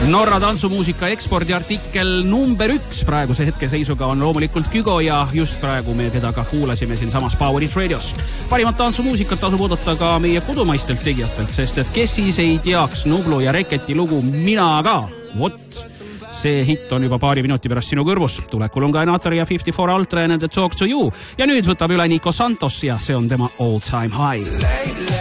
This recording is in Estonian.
Norra tantsumuusika ekspordiartikkel number 1 praeguse hetkeseisuga on loomulikult Kygo ja just praegu me teda ka kuulasime siin samas Power It Radios. Parimat tantsumuusikat tasub oodata ka meie kodumaistelt tegijatelt, sest et kes siis ei teaks Nublu ja Reketi lugu Mina ka. See hitt on juba paari minuti pärast sinu kõrvus. Tulekul on ka Another ja 54 Ultra ja nende Talk to You. Ja nüüd võtab üle Nico Santos ja see on tema All Time High.